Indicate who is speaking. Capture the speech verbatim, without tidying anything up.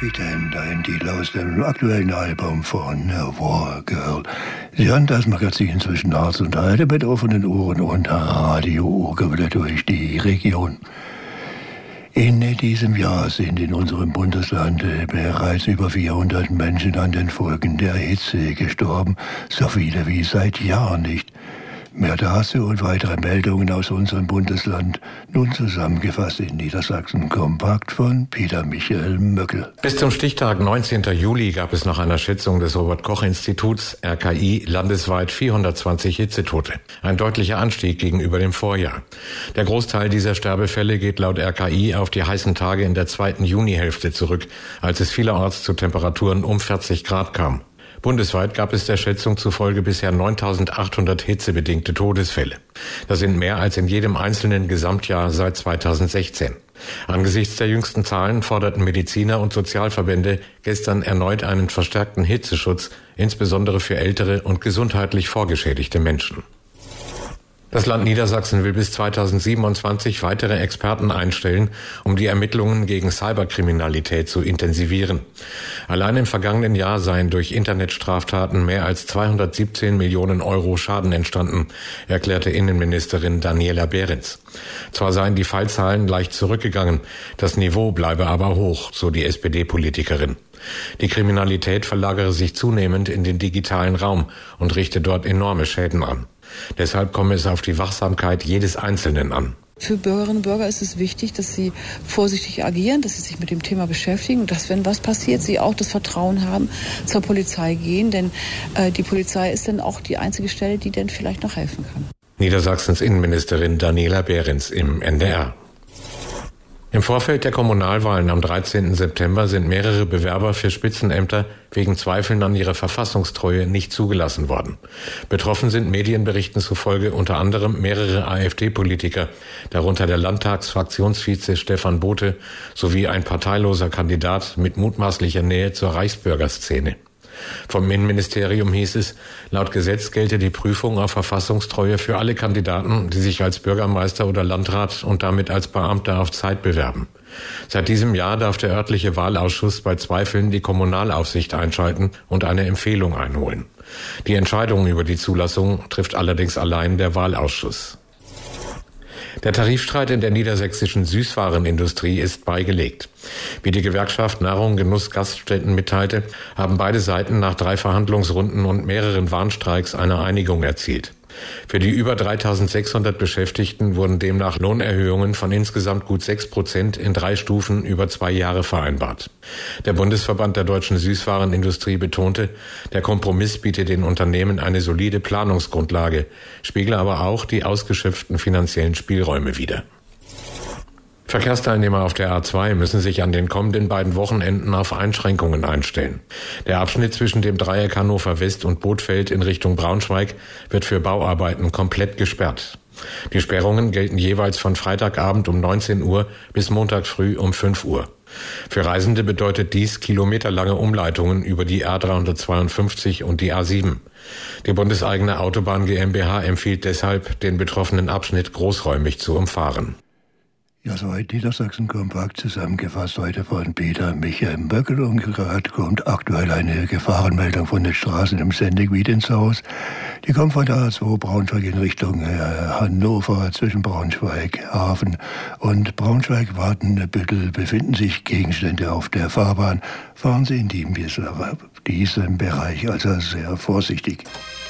Speaker 1: Peter and ein Titel aus dem aktuellen Album von War Girl. Sie hören das Magazin zwischen Harz und Heide mit offenen Ohren und Radio-Urgewelle durch die Region. In diesem Jahr sind in unserem Bundesland bereits über vierhundert Menschen an den Folgen der Hitze gestorben, so viele wie seit Jahren nicht. Mehr dazu und weitere Meldungen aus unserem Bundesland, nun zusammengefasst in Niedersachsen kompakt von Peter Michael Möckel.
Speaker 2: Bis zum Stichtag neunzehnten Juli gab es nach einer Schätzung des Robert-Koch-Instituts R K I landesweit vierhundertzwanzig Hitzetote. Ein deutlicher Anstieg gegenüber dem Vorjahr. Der Großteil dieser Sterbefälle geht laut R K I auf die heißen Tage in der zweiten Junihälfte zurück, als es vielerorts zu Temperaturen um vierzig Grad kam. Bundesweit gab es der Schätzung zufolge bisher neuntausendachthundert hitzebedingte Todesfälle. Das sind mehr als in jedem einzelnen Gesamtjahr seit zweitausendsechzehn. Angesichts der jüngsten Zahlen forderten Mediziner und Sozialverbände gestern erneut einen verstärkten Hitzeschutz, insbesondere für ältere und gesundheitlich vorgeschädigte Menschen. Das Land Niedersachsen will bis zweitausendsiebenundzwanzig weitere Experten einstellen, um die Ermittlungen gegen Cyberkriminalität zu intensivieren. Allein im vergangenen Jahr seien durch Internetstraftaten mehr als zweihundertsiebzehn Millionen Euro Schaden entstanden, erklärte Innenministerin Daniela Behrens. Zwar seien die Fallzahlen leicht zurückgegangen, das Niveau bleibe aber hoch, so die S P D-Politikerin. Die Kriminalität verlagere sich zunehmend in den digitalen Raum und richte dort enorme Schäden an. Deshalb komme es auf die Wachsamkeit jedes Einzelnen an.
Speaker 3: Für Bürgerinnen und Bürger ist es wichtig, dass sie vorsichtig agieren, dass sie sich mit dem Thema beschäftigen und dass, wenn was passiert, sie auch das Vertrauen haben, zur Polizei gehen. Denn äh, die Polizei ist dann auch die einzige Stelle, die dann vielleicht noch helfen kann.
Speaker 2: Niedersachsens Innenministerin Daniela Behrens im N D R. Im Vorfeld der Kommunalwahlen am dreizehnten September sind mehrere Bewerber für Spitzenämter wegen Zweifeln an ihrer Verfassungstreue nicht zugelassen worden. Betroffen sind Medienberichten zufolge unter anderem mehrere A f D-Politiker, darunter der Landtagsfraktionsvize Stefan Bote sowie ein parteiloser Kandidat mit mutmaßlicher Nähe zur Reichsbürgerszene. Vom Innenministerium hieß es, laut Gesetz gelte die Prüfung auf Verfassungstreue für alle Kandidaten, die sich als Bürgermeister oder Landrat und damit als Beamter auf Zeit bewerben. Seit diesem Jahr darf der örtliche Wahlausschuss bei Zweifeln die Kommunalaufsicht einschalten und eine Empfehlung einholen. Die Entscheidung über die Zulassung trifft allerdings allein der Wahlausschuss. Der Tarifstreit in der niedersächsischen Süßwarenindustrie ist beigelegt. Wie die Gewerkschaft Nahrung, Genuss, Gaststätten mitteilte, haben beide Seiten nach drei Verhandlungsrunden und mehreren Warnstreiks eine Einigung erzielt. Für die über dreitausendsechshundert Beschäftigten wurden demnach Lohnerhöhungen von insgesamt gut sechs Prozent in drei Stufen über zwei Jahre vereinbart. Der Bundesverband der deutschen Süßwarenindustrie betonte, der Kompromiss biete den Unternehmen eine solide Planungsgrundlage, spiegle aber auch die ausgeschöpften finanziellen Spielräume wider. Verkehrsteilnehmer auf der A zwei müssen sich an den kommenden beiden Wochenenden auf Einschränkungen einstellen. Der Abschnitt zwischen dem Dreieck Hannover West und Bothfeld in Richtung Braunschweig wird für Bauarbeiten komplett gesperrt. Die Sperrungen gelten jeweils von Freitagabend um neunzehn Uhr bis Montag früh um fünf Uhr. Für Reisende bedeutet dies kilometerlange Umleitungen über die A dreihundertzweiundfünfzig und die A sieben. Die bundeseigene Autobahn GmbH empfiehlt deshalb, den betroffenen Abschnitt großräumig zu umfahren.
Speaker 1: Ja, soweit Niedersachsen kompakt zusammengefasst heute von Peter Michael Möckel, und gerade kommt aktuell eine Gefahrenmeldung von den Straßen im Sendegebiet ins Haus. Die kommt von der A zwei Braunschweig in Richtung äh, Hannover zwischen Braunschweig, Hafen und Braunschweig-Wartenbüttel befinden sich Gegenstände auf der Fahrbahn. Fahren Sie in diesem, diesem Bereich also sehr vorsichtig.